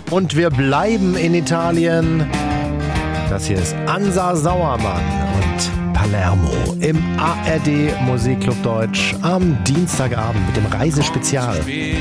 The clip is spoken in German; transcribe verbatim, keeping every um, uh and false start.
Und wir bleiben in Italien. Das hier ist Ansa Sauermann und Palermo im A R D Musikclub Deutsch am Dienstagabend mit dem Reisespezial.